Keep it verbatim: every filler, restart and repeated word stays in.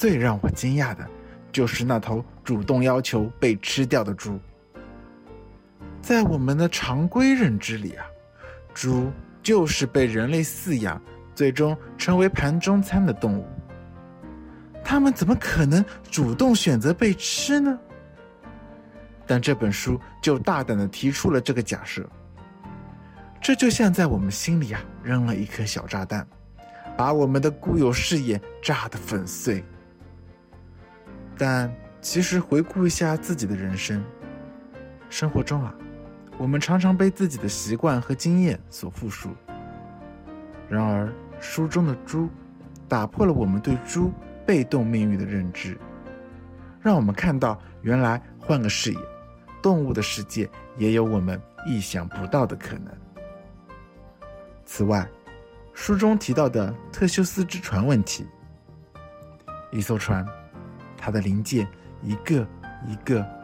最让我惊讶的就是那头主动要求被吃掉的猪。在我们的常规认知里啊，猪就是被人类饲养，最终成为盘中餐的动物。它们怎么可能主动选择被吃呢？但这本书就大胆地提出了这个假设。这就像在我们心里啊扔了一颗小炸弹，把我们的固有视野炸得粉碎。但其实回顾一下自己的人生，生活中啊，我们常常被自己的习惯和经验所缚束。然而，书中的猪打破了我们对猪被动命运的认知，让我们看到原来换个视野，动物的世界也有我们意想不到的可能。此外，书中提到的特修斯之船问题，一艘船，它的零件一个一个